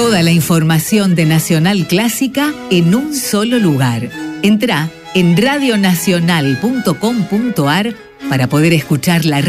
Toda la información de Nacional Clásica en un solo lugar. Entrá en radionacional.com.ar para poder escuchar la